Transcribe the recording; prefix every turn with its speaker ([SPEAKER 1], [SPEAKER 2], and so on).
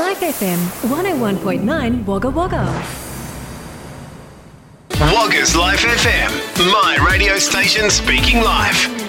[SPEAKER 1] Life FM 101.9 Wagga Wagga.
[SPEAKER 2] Wagga's Life FM, my radio station speaking life.